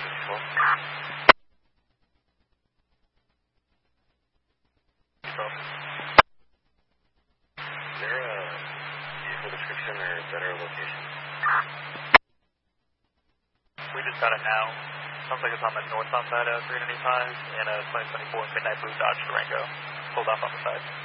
there a vehicle description or better location? We just got it now. Sounds like it's on the northbound side of 395 and a 2024 Midnight Blue Dodge Durango. Pulled off on the side.